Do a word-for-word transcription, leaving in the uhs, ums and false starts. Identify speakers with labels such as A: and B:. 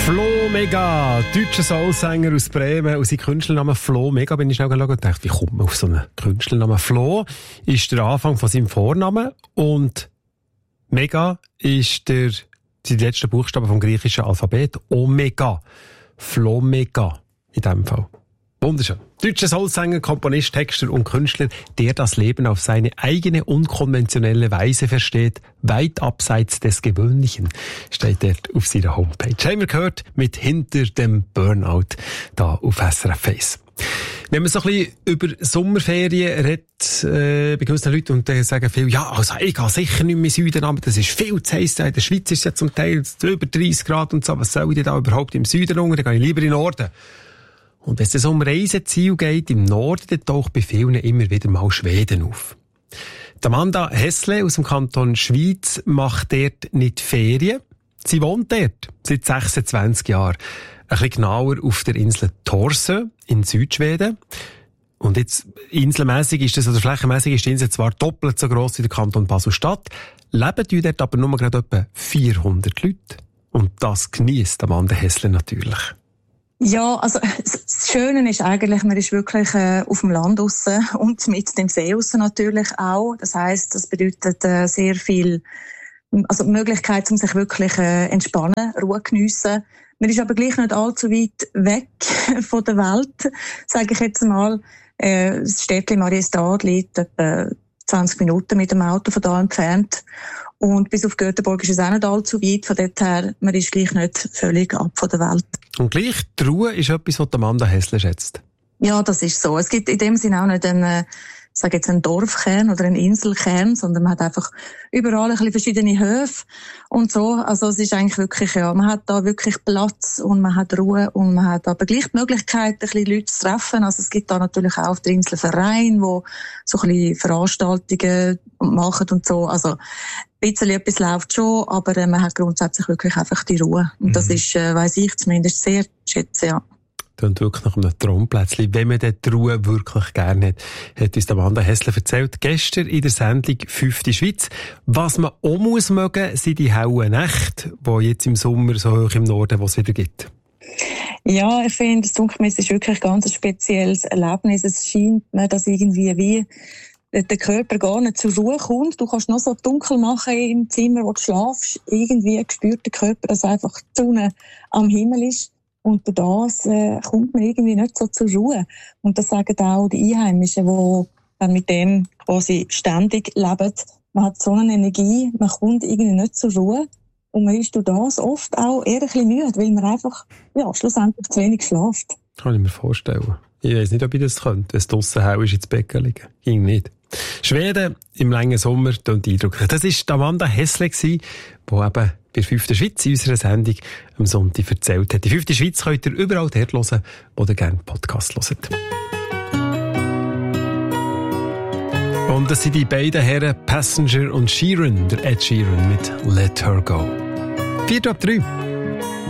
A: Flo Mega, deutscher Soulsänger aus Bremen, und sein Künstlernamen Flo Mega, bin ich schnell geschaut und dachte, wie kommt man auf so einen Künstlernamen? Flo ist der Anfang von seinem Vornamen und Mega ist der, die letzten Buchstaben vom griechischen Alphabet, Omega. Flo Mega, in diesem Fall. Wunderschön. Deutscher Soulsänger, Komponist, Texter und Künstler, der das Leben auf seine eigene unkonventionelle Weise versteht, weit abseits des Gewöhnlichen, steht dort auf seiner Homepage. Haben wir gehört mit Hinter dem Burnout da auf S R F eins. Wenn man so ein bisschen über Sommerferien redet, äh, bei gewissen Leuten, und dann sagen viele, ja, also ich gehe sicher nicht mehr in den Süden, aber das ist viel zu heiß. In der Schweiz ist es ja zum Teil über dreißig Grad und so. Was soll ich denn da überhaupt im Süden unter? Dann gehe ich lieber in den Norden. Und wenn es um Reiseziel geht, im Norden, dann taucht bei vielen immer wieder mal Schweden auf. Die Amanda Hessle aus dem Kanton Schwyz macht dort nicht Ferien. Sie wohnt dort seit sechsundzwanzig Jahren. Ein bisschen genauer auf der Insel Torsö in Südschweden. Und jetzt, inselmässig ist das, oder flächenmässig ist die Insel zwar doppelt so gross wie der Kanton Basel-Stadt, leben dort aber nur gerade etwa vierhundert Leute. Und das genießt Amanda Hessle natürlich.
B: Ja, also das Schöne ist eigentlich, man ist wirklich äh, auf dem Land draussen und mit dem See draussen natürlich auch. Das heisst, das bedeutet äh, sehr viel, also die Möglichkeit, um sich wirklich äh, entspannen, Ruhe geniessen. Man ist aber gleich nicht allzu weit weg von der Welt, sage ich jetzt mal. Äh, das Städtchen Mariestad liegt etwa zwanzig Minuten mit dem Auto von da entfernt. Und bis auf Göteborg ist es auch nicht allzu weit. Von dort her, man ist gleich nicht völlig ab von der Welt.
A: Und gleich die Ruhe ist etwas, was Amanda Hessle schätzt.
B: Ja, das ist so. Es gibt in dem Sinne auch nicht einen, ich sage jetzt einen Dorfkern oder einen Inselkern, sondern man hat einfach überall ein bisschen verschiedene Höfe und so. Also es ist eigentlich wirklich, ja, man hat da wirklich Platz und man hat Ruhe und man hat aber gleich die Möglichkeit, ein bisschen Leute zu treffen. Also es gibt da natürlich auch auf der Insel Vereine, wo so ein bisschen Veranstaltungen machen und so. Also ein bisschen etwas läuft schon, aber äh, man hat grundsätzlich wirklich einfach die Ruhe. Und das mhm. ist, äh, weiss ich zumindest sehr schätze, ja.
A: Und wirklich nach einem Traumplätzchen, wenn man dort die Ruhe wirklich gerne hat, hat uns Amanda Hessle erzählt, gestern in der Sendung «Fünfte Schweiz». Was man auch muss mögen, sind die hellen Nächte, die jetzt im Sommer so hoch im Norden, wo es wieder gibt.
B: Ja, ich finde, das Dunkelmeer ist wirklich ein ganz spezielles Erlebnis. Es scheint mir, dass irgendwie wie der Körper gar nicht zur Ruhe kommt. Du kannst noch so dunkel machen im Zimmer, wo du schlafst. Irgendwie spürt der Körper, dass einfach die Sonne am Himmel ist. Und durch das äh, kommt man irgendwie nicht so zur Ruhe. Und das sagen auch die Einheimischen, die dann mit dem quasi ständig leben. Man hat so eine Energie, man kommt irgendwie nicht zur Ruhe. Und man ist durch das oft auch eher ein bisschen müde, weil man einfach, ja, schlussendlich zu wenig schläft.
A: Kann ich mir vorstellen. Ich weiss nicht, ob ich das könnte, wenn es draussen hell ist, ins Bett liegen. Ging nicht. Schweden im langen Sommer und eindrücklich. Das war Amanda Hessle, die eben bei der fünften Schweiz in unserer Sendung am Sonntag erzählt hat. Die fünfte Schweiz könnt ihr überall dort hören, wo ihr gerne Podcast hört. Und das sind die beiden Herren Passenger und Sheeran, der Ed Sheeran mit Let Her Go. vier ab drei.